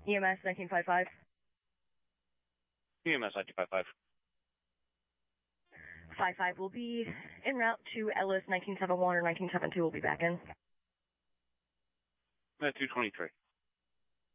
EMS 1955. EMS 1955. 55 will be en route to Ellis 1971 or 1972 will be back in. 223.